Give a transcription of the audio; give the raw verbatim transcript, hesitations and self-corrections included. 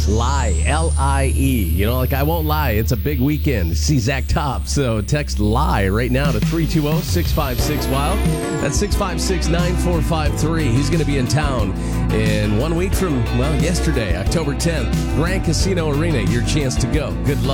Lie, L I E. You know, like I won't lie, it's a big weekend. See Zach Top. So text lie right now to three two zero, six five six, WILD. That's six five six, nine four five three. He's going to be in town in one week from, well, yesterday, October tenth. Grand Casino Arena, your chance to go. Good luck.